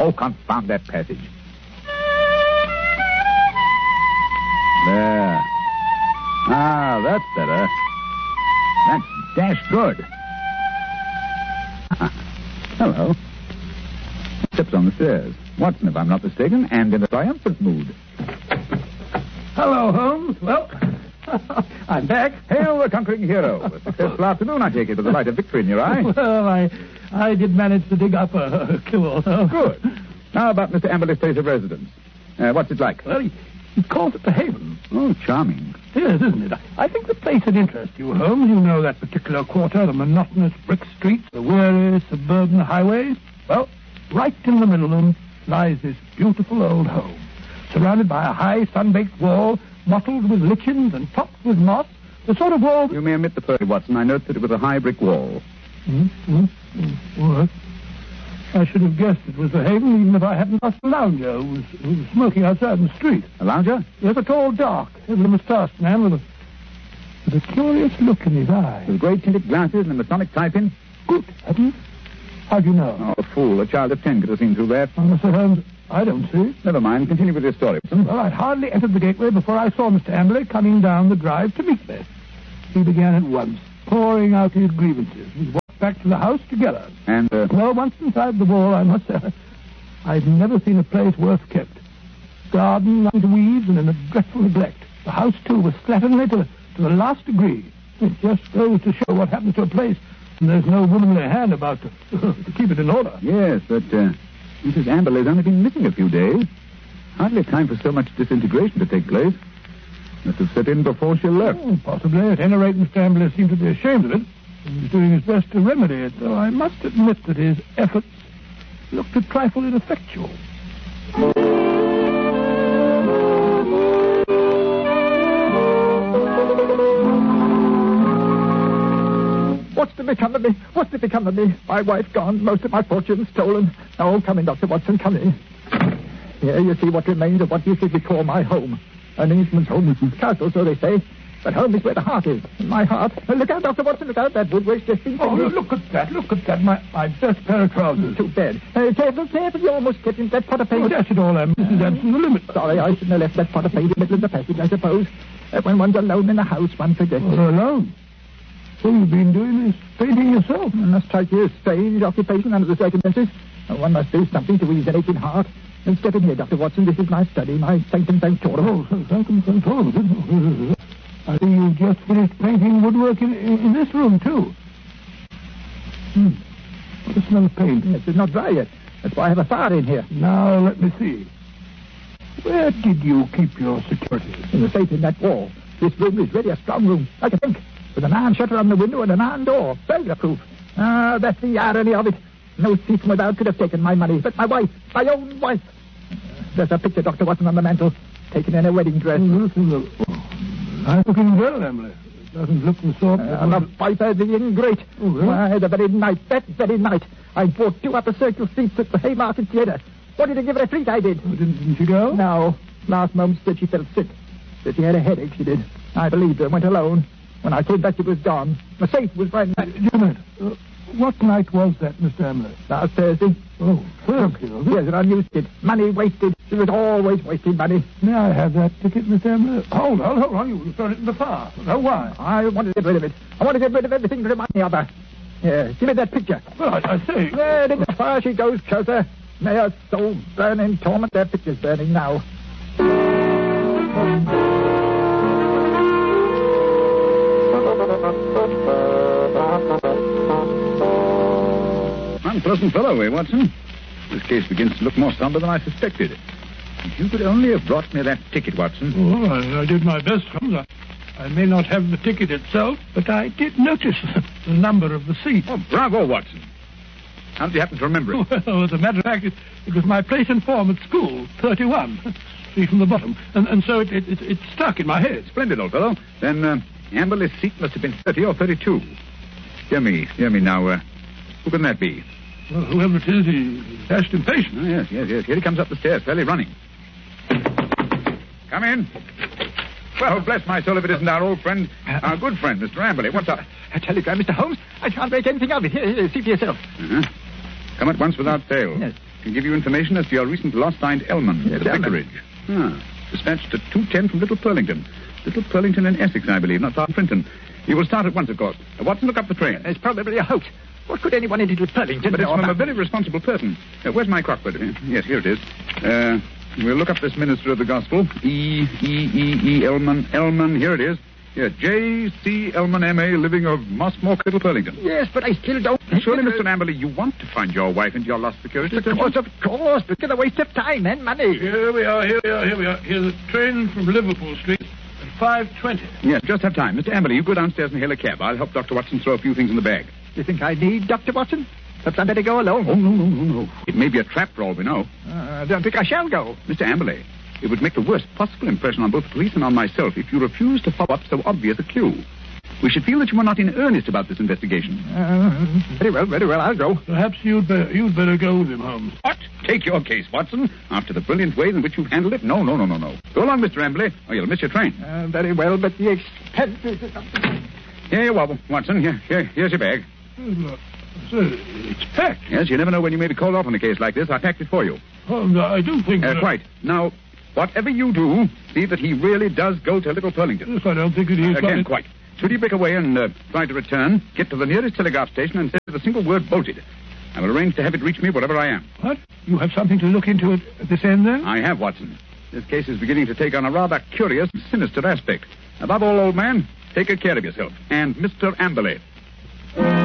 Oh, confound that passage. There. Ah, that's better. That's dash good. Hello. Steps on the stairs. Watson, if I'm not mistaken, and in a triumphant mood. Hello, Holmes. Well, I'm back. Hail the conquering hero. A successful afternoon, I take it, with the light of victory in your eye. Well, I did manage to dig up a clue. Good. How about Mr. Amberley's place of residence? What's it like? Well, he calls it the Haven. Oh, charming. Yes, isn't it? I think the place would interest you, Holmes. You know that particular quarter, the monotonous brick streets, the weary suburban highways. Well, right in the middle of them lies this beautiful old home, surrounded by a high sun-baked wall, mottled with lichens and topped with moss, the sort of wall... You may omit the further, Watson. I note that it was a high brick wall. What? I should have guessed it was the Haven, even if I hadn't asked a lounger who was smoking outside in the street. A lounger? Yes, a tall, dark, heavily moustached man with a curious look in his eyes. With great tinted glasses and a Masonic type-in? Good heavens. How do you know? Oh, a fool. A child of 10 could have seen through that. Oh, Mr. Holmes, I don't see. Never mind. Continue with your story. Well, I'd hardly entered the gateway before I saw Mr. Amberley coming down the drive to meet me. He began at once, pouring out his grievances. We walked back to the house together. And, Well, once inside the wall, I must say, I've never seen a place worse kept. Garden lined with weeds and in a dreadful neglect. The house, too, was slatternly to the last degree. It just goes to show what happens to a place when there's no womanly hand about to keep it in order. Yes, but Mrs. Amberley's only been missing a few days. Hardly time for so much disintegration to take place. Must have set in before she left. Oh, possibly. At any rate, Mr. Amberley seemed to be ashamed of it. He was doing his best to remedy it, though I must admit that his efforts looked a trifle ineffectual. What's to become of me? What's to become of me? My wife gone, most of my fortune stolen. Oh, come in, Dr. Watson, come in. Here you see what remains of what used to be called my home. An Englishman's home is his castle, so they say. But home is where the heart is. In my heart. Look out, Dr. Watson, look out. That woodways just been... Oh, look at that. My best pair of trousers. Too bad. Careful, you almost kept in that pot of paint. Oh, dash it all, Mrs. Anson, the limit. Sorry, I shouldn't have left that pot of paint in the middle of the passage, I suppose. When one's alone in the house, one forgets it. Alone? So you've been doing this painting yourself? It must strike you a strange occupation under the circumstances. One must do something to ease an aching heart. And step in here, Dr. Watson. This is my study, my sanctum sanctorum. Oh, sanctum sanctorum. I think you've just finished painting woodwork in this room, too. What the smell of paint? Yes, it's not dry yet. That's why I have a fire in here. Now, let me see. Where did you keep your securities? In the safe in that wall. This room is really a strong room, like a bank, with an iron shutter on the window and an iron door, burglar-proof. Ah, that's the irony of it. No thief from without could have taken my money, but my wife, my own wife. There's a picture, Dr. Watson, on the mantel, taken in a wedding dress. Nice looking girl, Emily. It doesn't look the sort... the viper, the ingrate. Oh, really? Why, that very night, I bought 2 upper circle seats at the Haymarket Theatre. Wanted to give her a treat, I did. Oh, didn't she go? No. Last moment said she felt sick. Said she had a headache, she did. I believed her, went alone. When I came back, it was gone. The safe was right... Janet, what night was that, Mr. Emily? Last Thursday. Oh, Thursday, was it? Yes, and unused it. Money wasted. She was always wasting money. May I have that ticket, Mr. Emily? Hold on. You thrown it in the fire. Oh, why? I want to get rid of it. I want to get rid of everything to remind me of her. Here, give me that picture. Well, I say... There, in the fire she goes, closer. May her soul burn in torment. That picture's burning now. Unpleasant fellow, eh, Watson? This case begins to look more somber than I suspected. If you could only have brought me that ticket, Watson. Oh, I did my best, Holmes. I may not have the ticket itself, but I did notice the number of the seat. Oh, bravo, Watson. How did you happen to remember it? Well, as a matter of fact, it was my place in form at school, 31. See from the bottom. And so it stuck in my head. Splendid, old fellow. Then Amberley's seat must have been 30 or 32. Hear me now. Who can that be? Well, whoever it is, he's dashed impatient. Oh, yes. Here he comes up the stairs, fairly running. Come in. Well, bless my soul if it isn't our old friend, our good friend, Mr. Amberley. What's up? A telegram, Mr. Holmes. I can't make anything of it. Here, see for yourself. Uh-huh. Come at once without fail. Yes. can give you information as to your recent lost find, Elman, Yes, at the Elman. vicarage. Dispatched at 2:10 from Little Purlington. Little Purlington in Essex, I believe, not far from Frinton. You will start at once, of course. Watson, look up the train. It's probably a hoax. What could anyone in Little Purlington But it's know from a about? very responsible person. Where's my crockpot? Yes, here it is. We'll look up this minister of the gospel. Elman. Elman, here it is. Yeah, J.C. Elman, M.A., living of Mossmore, Little Purlington. Yes, but I still don't... Surely, Mr. Amberley, you want to find your wife and your lost security, don't you? Of course, but it's a waste of time and money. Here we are. Here's a train from Liverpool Street at 5:20. Yes, just have time. Mr. Amberley, you go downstairs and hail a cab. I'll help Dr. Watson throw a few things in the bag. You think I need Dr. Watson? Perhaps I'd better go alone. Oh, no. It may be a trap for all we know. I don't think I shall go. Mr. Amberley, it would make the worst possible impression on both the police and on myself if you refused to follow up so obvious a clue. We should feel that you were not in earnest about this investigation. Very well, I'll go. Perhaps you'd better go with him, Holmes. What? Take your case, Watson. After the brilliant ways in which you've handled it? No. Go along, Mr. Amberley, or you'll miss your train. Very well, but the expense is... Here you are, Watson. Here's your bag. Look, it's packed. Yes, you never know when you may be called off on a case like this. I packed it for you. Holmes, I do think... Quite. Now, whatever you do, see that he really does go to Little Purlington. Yes, I don't think that he's... Again, quite. Should he break away and try to return, get to the nearest telegraph station and say the single word bolted. I will arrange to have it reach me wherever I am. What? You have something to look into at this end, then? I have, Watson. This case is beginning to take on a rather curious, sinister aspect. Above all, old man, take good care of yourself. And Mr. Amberley.